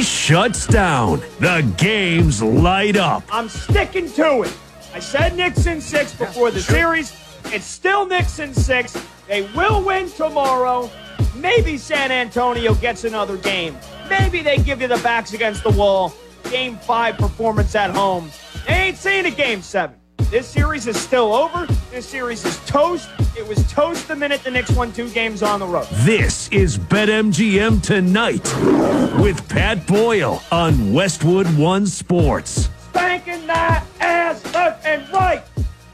he shuts down. The games light up. I'm sticking to it. I said Knicks in 6 before the series. It's still Knicks in 6. They will win tomorrow. Maybe San Antonio gets another game. Maybe they give you the backs against the wall. Game 5 performance at home. They ain't seen a Game 7. This series is still over. This series is toast. It was toast the minute the Knicks won 2 games on the road. This is BetMGM Tonight with Pat Boyle on Westwood One Sports. Spanking that ass left and right.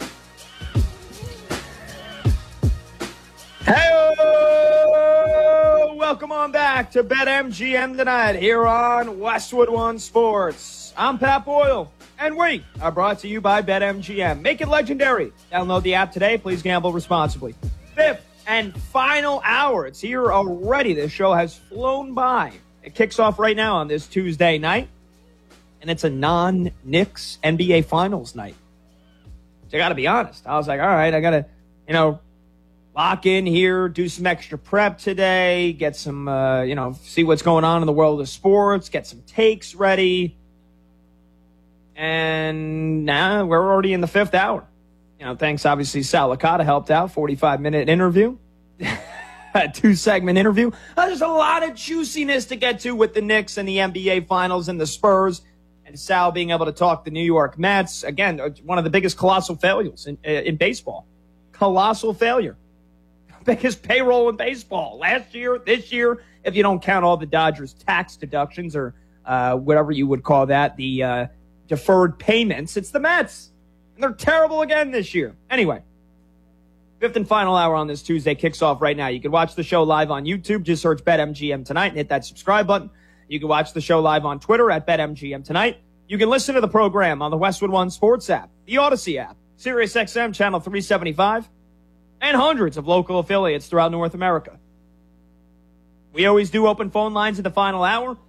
Hey, welcome on back to BetMGM Tonight here on Westwood One Sports. I'm Pat Boyle, and we are brought to you by BetMGM. Make it legendary. Download the app today. Please gamble responsibly. 5th and final hour. It's here already. This show has flown by. It kicks off right now on this Tuesday night, and it's a non-Knicks NBA Finals night. So I got to be honest. I was like, all right, I got to, lock in here, do some extra prep today, get some, see what's going on in the world of sports, get some takes ready. And now we're already in the 5th hour. Thanks, obviously, Sal Licata helped out, 45-minute interview, a 2-segment interview. There's a lot of juiciness to get to with the Knicks and the NBA Finals and the Spurs, and Sal being able to talk the New York Mets. Again, one of the biggest colossal failures in baseball. Colossal failure. Biggest payroll in baseball. Last year, this year, if you don't count all the Dodgers' tax deductions or whatever you would call that, the deferred payments, it's the Mets. And they're terrible again this year. Anyway, 5th and final hour on this Tuesday kicks off right now. You can watch the show live on YouTube. Just search BetMGM Tonight and hit that subscribe button. You can watch the show live on Twitter at BetMGM Tonight. You can listen to the program on the Westwood One Sports app, the Odyssey app, SiriusXM Channel 375, and hundreds of local affiliates throughout North America. We always do open phone lines at the final hour,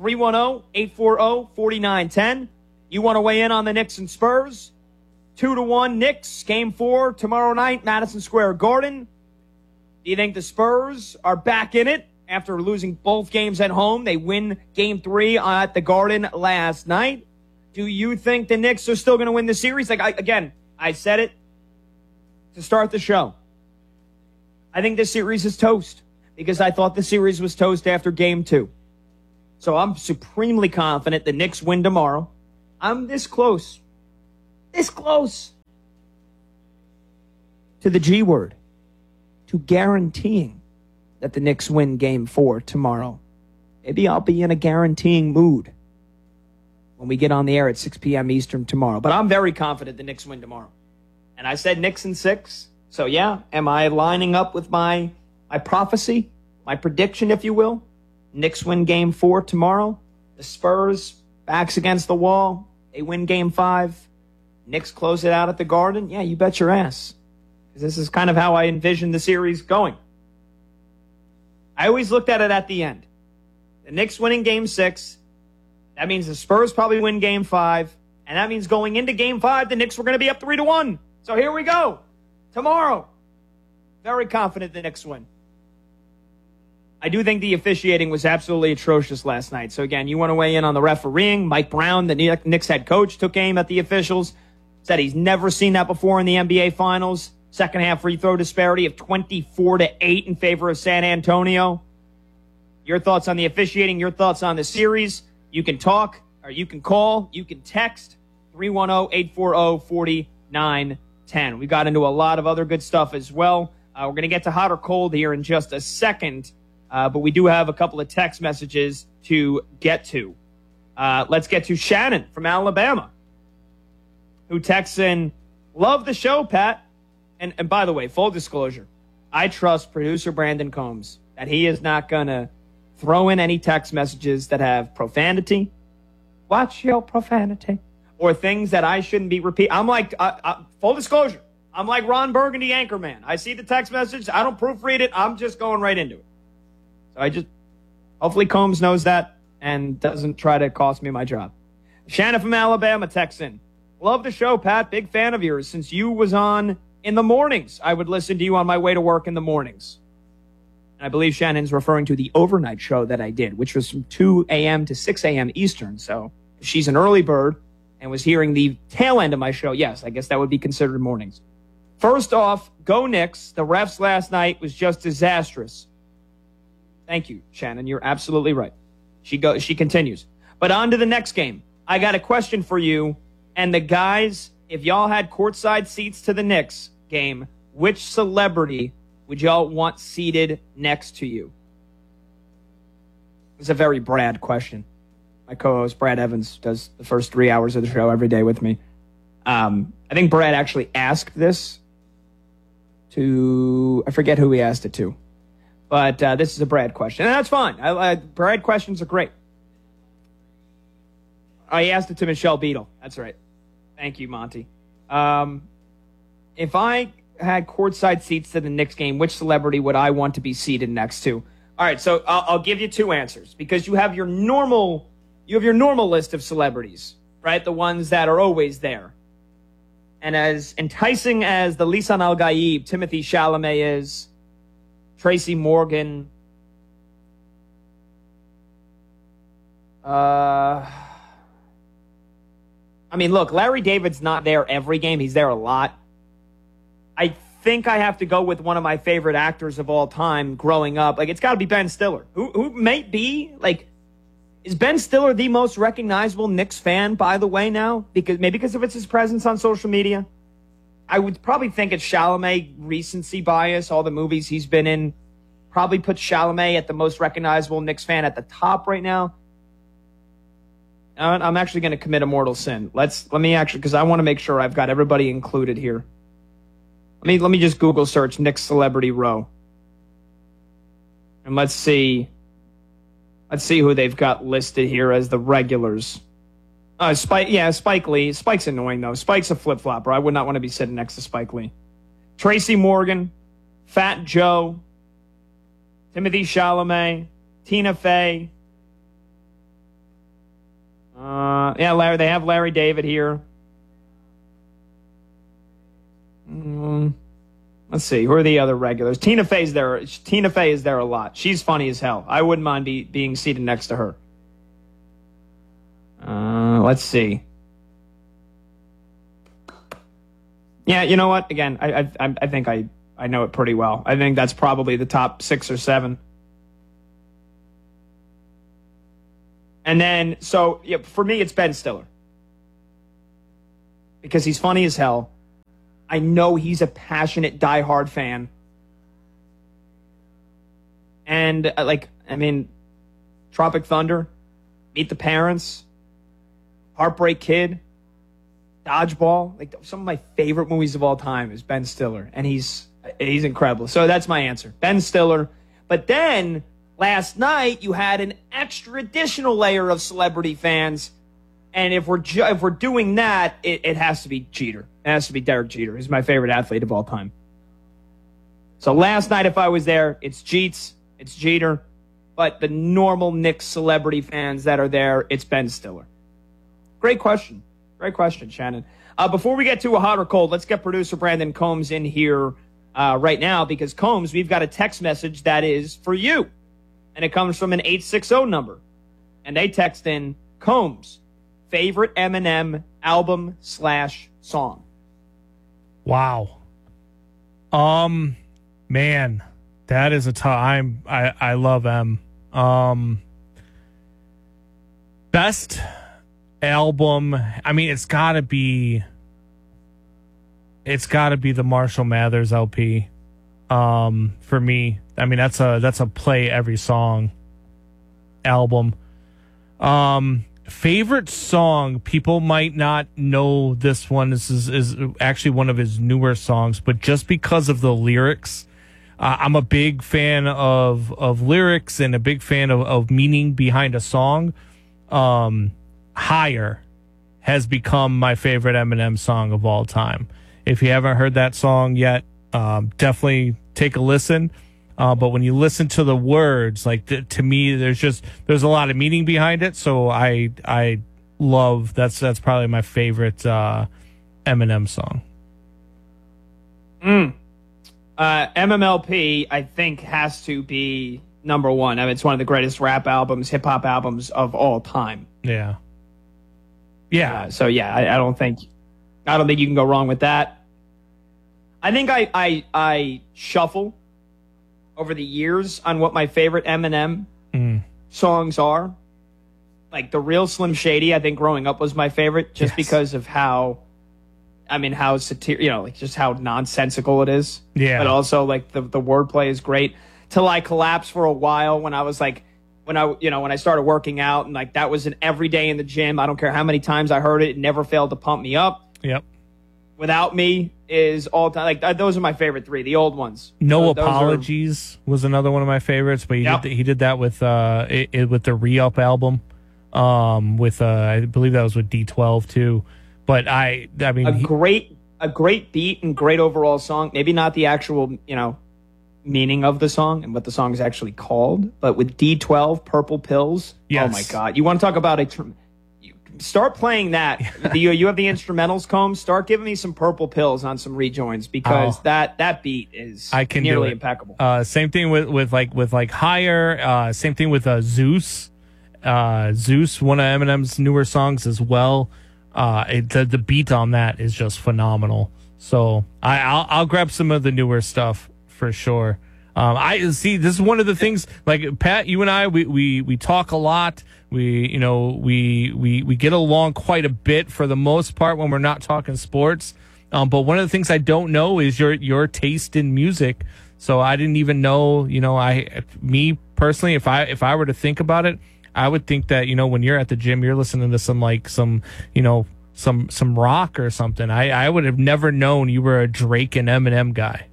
310-840-4910. You want to weigh in on the Knicks and Spurs? 2-1 Knicks, Game 4 tomorrow night, Madison Square Garden. Do you think the Spurs are back in it after losing both games at home? They win Game 3 at the Garden last night. Do you think the Knicks are still going to win the series? I said it to start the show. I think this series is toast because I thought the series was toast after Game 2. So I'm supremely confident the Knicks win tomorrow. I'm this close to the G word, to guaranteeing that the Knicks win Game 4 tomorrow. Maybe I'll be in a guaranteeing mood when we get on the air at 6 p.m. Eastern tomorrow. But I'm very confident the Knicks win tomorrow. And I said Knicks in 6. So, yeah, am I lining up with my prophecy, my prediction, if you will? Knicks win Game 4 tomorrow. The Spurs, backs against the wall. They win Game 5. Knicks close it out at the Garden. Yeah, you bet your ass. Because this is kind of how I envisioned the series going. I always looked at it at the end. The Knicks winning Game 6. That means the Spurs probably win Game 5. And that means going into Game 5, the Knicks were going to be up 3-1. So here we go. Tomorrow. Very confident the Knicks win. I do think the officiating was absolutely atrocious last night. So again, you want to weigh in on the refereeing. Mike Brown, the Knicks head coach, took aim at the officials. Said he's never seen that before in the NBA Finals. Second half free throw disparity of 24-8 in favor of San Antonio. Your thoughts on the officiating, your thoughts on the series. You can talk, or you can call, you can text 310-840-4910. We got into a lot of other good stuff as well. We're going to get to hot or cold here in just a second, but we do have a couple of text messages to get to. Let's get to Shannon from Alabama, who texts in, love the show, Pat. And by the way, full disclosure, I trust producer Brandon Combs that he is not going to throw in any text messages that have profanity. Watch your profanity. Or things that I shouldn't be repeating. I'm like, full disclosure, I'm like Ron Burgundy, Anchorman. I see the text message. I don't proofread it. I'm just going right into it. So hopefully Combs knows that and doesn't try to cost me my job. Shannon from Alabama texts in, love the show, Pat. Big fan of yours. Since you was on in the mornings, I would listen to you on my way to work in the mornings. I believe Shannon's referring to the overnight show that I did, which was from 2 a.m. to 6 a.m. Eastern. So if she's an early bird and was hearing the tail end of my show, yes, I guess that would be considered mornings. First off, go Knicks. The refs last night was just disastrous. Thank you, Shannon. You're absolutely right. She continues. But on to the next game. I got a question for you. And the guys, if y'all had courtside seats to the Knicks game, which celebrity would y'all want seated next to you? It's a very Brad question. My co-host, Brad Evans, does the first 3 hours of the show every day with me. I think Brad actually asked this to, I forget who he asked it to. But this is a Brad question. And that's fine. Brad questions are great. Oh, he asked it to Michelle Beadle. That's right. Thank you, Monty. If I had courtside seats to the Knicks game, which celebrity would I want to be seated next to? All right, so I'll give you two answers because you have your normal list of celebrities, right? The ones that are always there. And as enticing as the Lisan Al Gaib, Timothy Chalamet is, Tracy Morgan, I mean, look, Larry David's not there every game. He's there a lot. I think I have to go with one of my favorite actors of all time growing up. Like, it's got to be Ben Stiller. Who might be, like, is Ben Stiller the most recognizable Knicks fan, by the way, now? Because of his presence on social media? I would probably think it's Chalamet, recency bias, all the movies he's been in. Probably put Chalamet at the most recognizable Knicks fan at the top right now. I'm actually going to commit a mortal sin. Let me actually, because I want to make sure I've got everybody included here. Let me just Google search Knicks Celebrity Row. And let's see who they've got listed here as the regulars. Spike Lee. Spike's annoying, though. Spike's a flip-flopper. I would not want to be sitting next to Spike Lee. Tracy Morgan, Fat Joe, Timothy Chalamet, Tina Fey. Larry. They have Larry David here. Let's see. Who are the other regulars? Tina Fey's there. Tina Fey is there a lot. She's funny as hell. I wouldn't mind being seated next to her. Let's see. Yeah, you know what? Again, I think I know it pretty well. I think that's probably the top 6 or 7. And then, so, yeah, for me, it's Ben Stiller. Because he's funny as hell. I know he's a passionate, diehard fan. And, Tropic Thunder, Meet the Parents, Heartbreak Kid, Dodgeball. Like, some of my favorite movies of all time is Ben Stiller. And he's incredible. So that's my answer. Ben Stiller. But then, last night, you had an extra additional layer of celebrity fans. And if we're doing that, it has to be Jeter. It has to be Derek Jeter. He's my favorite athlete of all time. So last night, if I was there, it's Jeets, it's Jeter. But the normal Knicks celebrity fans that are there, it's Ben Stiller. Great question. Great question, Shannon. Before we get to a hot or cold, let's get producer Brandon Combs in here right now. Because, Combs, we've got a text message that is for you. And it comes from an 860 number. And they text in, Combs, favorite Eminem album/song. Wow. Man, that is a tough. I love M. Best album. I mean, it's gotta be the Marshall Mathers LP. For me, I mean, that's a play every song album. Favorite song, people might not know this one. This is actually one of his newer songs, but just because of the lyrics, I'm a big fan of lyrics and a big fan of meaning behind a song. Higher has become my favorite Eminem song of all time. If you haven't heard that song yet, definitely take a listen. But when you listen to the words, like to me, there's a lot of meaning behind it. So I love that's probably my favorite Eminem song. MMLP, I think, has to be number one. I mean, it's one of the greatest rap albums, hip hop albums of all time. Yeah. Yeah. So yeah, I don't think you can go wrong with that. I think I shuffle over the years on what my favorite Eminem songs are. Like the real Slim Shady, I think growing up was my favorite, just because of how like just how nonsensical it is. Yeah. But also like the wordplay is great. Till I Collapse for a while when I was like, when I started working out, and like that was an every day in the gym. I don't care how many times I heard it, it never failed to pump me up. Yep. Without Me is all time. Like those are my favorite three, the old ones. No Apologies was another one of my favorites, but he did that with with the Re-Up album. With I believe that was with D12 too. But I mean, a great beat and great overall song. Maybe not the actual meaning of the song and what the song is actually called, but with D12, Purple Pills. Yes. Oh my God! You want to talk about start playing that. You have the instrumentals, Combs. Start giving me some Purple Pills on some rejoins, because that beat is nearly impeccable. Same thing with Higher. Same thing with Zeus. Zeus, one of Eminem's newer songs as well. The beat on that is just phenomenal. So I'll grab some of the newer stuff for sure. I see. This is one of the things. Like Pat, you and I, we talk a lot. We get along quite a bit for the most part when we're not talking sports. But one of the things I don't know is your taste in music. So I didn't even know. Me personally, if I were to think about it, I would think that when you're at the gym, you're listening to some rock or something. I would have never known you were a Drake and Eminem guy.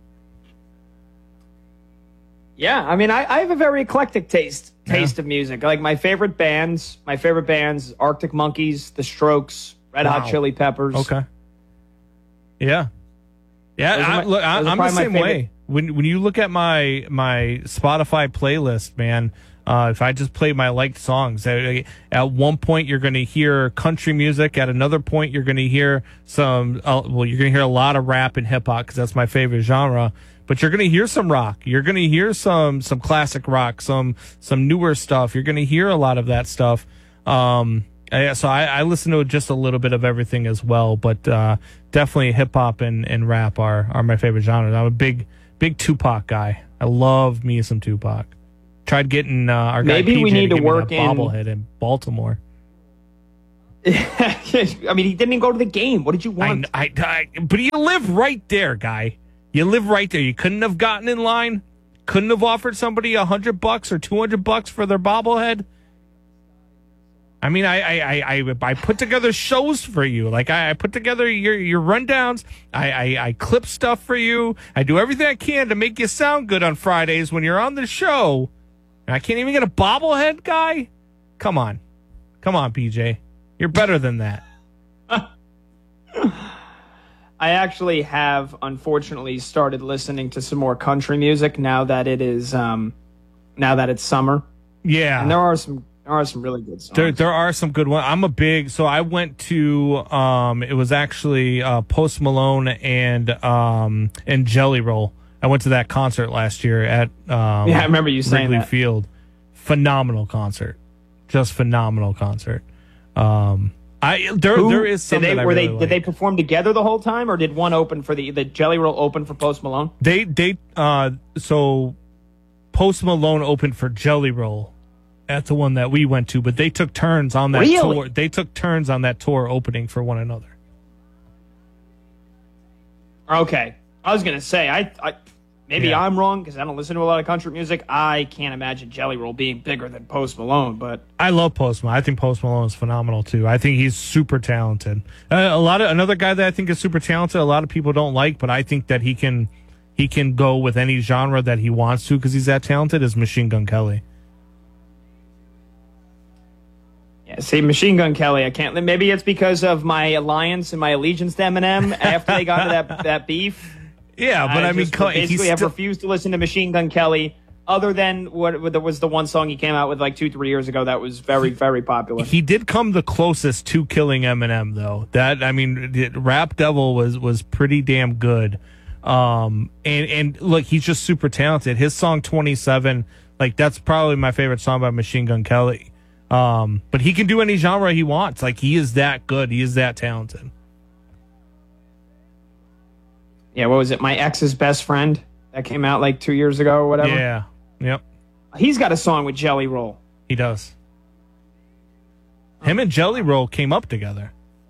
Yeah, I mean, I have a very eclectic taste of music. Like my favorite bands, Arctic Monkeys, The Strokes, Red Hot Chili Peppers. Okay. Yeah. Yeah, I'm the same way. When you look at my Spotify playlist, man, if I just play my liked songs, at one point you're going to hear country music. At another point you're going to hear you're going to hear a lot of rap and hip hop because that's my favorite genre. But you're going to hear some rock. You're going to hear some classic rock, some newer stuff. You're going to hear a lot of that stuff. So I listen to just a little bit of everything as well. But definitely hip hop and rap are my favorite genres. I'm a big Tupac guy. I love me some Tupac. Tried getting our guy Maybe PJ we need to give work me that bobblehead in Baltimore. I mean, he didn't even go to the game. What did you want? But you live right there, guy. You live right there. You couldn't have gotten in line. Couldn't have offered somebody $100 or $200 for their bobblehead. I mean, I put together shows for you. Like I put together your rundowns. I clip stuff for you. I do everything I can to make you sound good on Fridays when you're on the show. And I can't even get a bobblehead, guy. Come on, PJ. You're better than that. I actually have, unfortunately, started listening to some more country music now that it's summer. Yeah, and there are some really good songs. There are some good ones. So I went to it was actually Post Malone and Jelly Roll. I went to that concert last year at I remember you saying Wrigley that. Field. Phenomenal concert, just phenomenal concert. There is some that I really like. Did they perform together the whole time, or did one open for the Jelly Roll open for Post Malone? So Post Malone opened for Jelly Roll at the one that we went to, but they took turns on that tour. They took turns on that tour opening for one another. Okay, I was gonna say I'm wrong because I don't listen to a lot of country music. I can't imagine Jelly Roll being bigger than Post Malone, but I love Post Malone. I think Post Malone is phenomenal too. I think he's super talented. Another guy that I think is super talented. A lot of people don't like, but I think that he can go with any genre that he wants to because he's that talented. Is Machine Gun Kelly. Yeah, see, Machine Gun Kelly, I can't. Maybe it's because of my alliance and my allegiance to Eminem after they got into that beef. Yeah, but I mean, basically, I've refused to listen to Machine Gun Kelly, other than what was the one song he came out with like 2-3 years ago that was very, very popular. He did come the closest to killing Eminem, though. Rap Devil was pretty damn good. And look, he's just super talented. His song 27, like that's probably my favorite song by Machine Gun Kelly. But he can do any genre he wants. Like he is that good. He is that talented. Yeah, what was it? My Ex's Best Friend that came out like 2 years ago or whatever. Yeah. Yep. He's got a song with Jelly Roll. He does. Him and Jelly Roll came up together.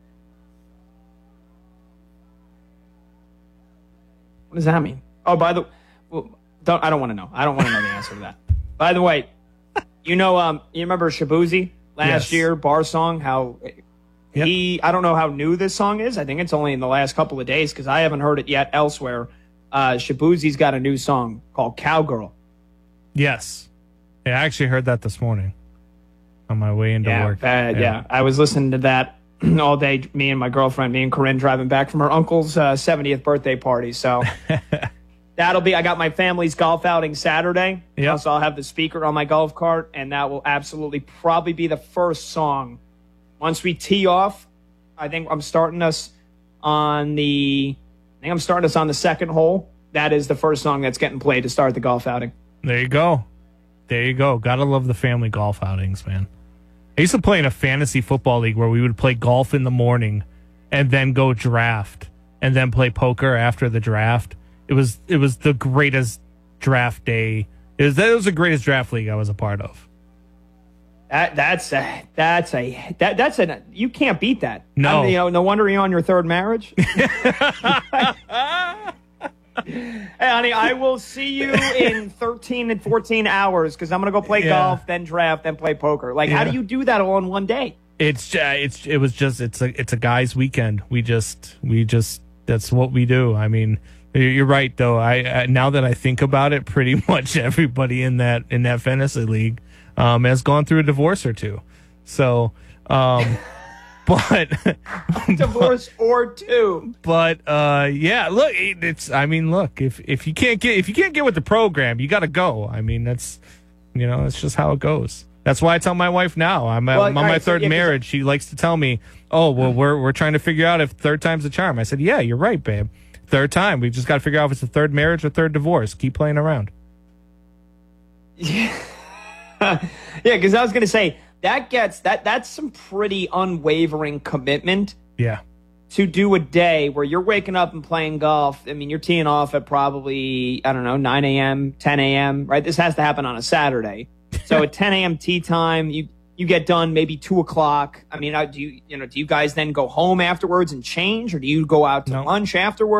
What does that mean? Oh, I don't want to know. I don't want to know the answer to that. By the way, you remember Shabuzi last year, Bar Song, how I don't know how new this song is. I think it's only in the last couple of days because I haven't heard it yet elsewhere. Shabuzi's got a new song called Cowgirl. Yes. Yeah, I actually heard that this morning on my way into work. I was listening to that all day, me and Corinne driving back from her uncle's 70th birthday party. So I got my family's golf outing Saturday. Yep. So I'll have the speaker on my golf cart, and that will absolutely probably be the first song. Once we tee off, I think I'm starting us on the second hole. That is the first song that's getting played to start the golf outing. There you go. Gotta love the family golf outings, man. I used to play in a fantasy football league where we would play golf in the morning and then go draft and then play poker after the draft. It was the greatest draft day. It was the greatest draft league I was a part of. You can't beat that. No. No wonder you're on your third marriage. Hey, honey, I will see you in 13 and 14 hours because I'm going to go play golf, then draft, then play poker. Like, how do you do that all in one day? It's a guy's weekend. We just that's what we do. I mean, you're right though. I now that I think about it, pretty much everybody in that fantasy league has gone through a divorce or two. So, but divorce or two. But look, if you can't get with the program, you got to go. I mean, that's it's just how it goes. That's why I tell my wife now. I'm on my third marriage. She likes to tell me, "Oh, well, we're trying to figure out if third time's a charm." I said, "Yeah, you're right, babe. Third time. We've just got to figure out if it's a third marriage or third divorce. Keep playing around." Yeah, because I was going to say that's some pretty unwavering commitment. Yeah. To do a day where you're waking up and playing golf. I mean, you're teeing off at probably 9 a.m., 10 a.m. Right? This has to happen on a Saturday. So at 10 a.m. tee time, you get done maybe 2 o'clock. I mean, do you guys then go home afterwards and change, or do you go out to lunch afterwards?